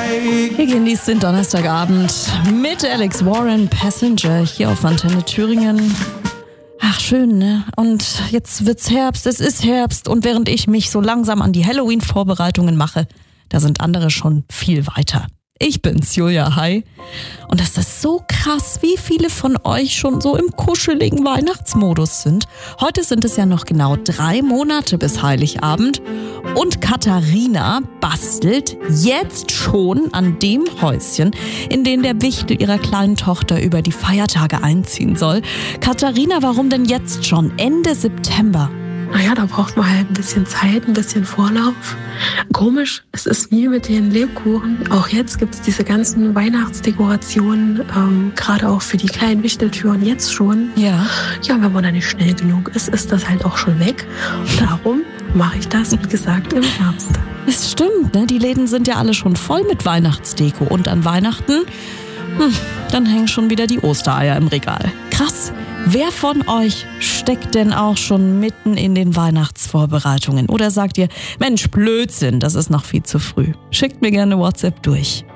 Wir genießen den Donnerstagabend mit Alex Warren, Passenger, hier auf Antenne Thüringen. Ach, schön, ne? Und jetzt wird's Herbst, es ist Herbst. Und während ich mich so langsam an die Halloween-Vorbereitungen mache, da sind andere schon viel weiter. Ich bin's, Julia, hi. Und das ist so krass, wie viele von euch schon so im kuscheligen Weihnachtsmodus sind. Heute sind es ja noch genau 3 Monate bis Heiligabend. Und Katharina bastelt jetzt schon an dem Häuschen, in dem der Wichtel ihrer kleinen Tochter über die Feiertage einziehen soll. Katharina, warum denn jetzt schon? Ende September. Naja, da braucht man halt ein bisschen Zeit, ein bisschen Vorlauf. Komisch, es ist wie mit den Lebkuchen. Auch jetzt gibt es diese ganzen Weihnachtsdekorationen, gerade auch für die kleinen Wichteltüren jetzt schon. Ja, wenn man da nicht schnell genug ist, ist das halt auch schon weg. Und darum mache ich das, wie gesagt, im Herbst. es stimmt, ne? Die Läden sind ja alle schon voll mit Weihnachtsdeko. Und an Weihnachten, dann hängen schon wieder die Ostereier im Regal. Krass. Wer von euch steckt denn auch schon mitten in den Weihnachtsvorbereitungen? Oder sagt ihr, Mensch, Blödsinn, das ist noch viel zu früh? Schickt mir gerne WhatsApp durch.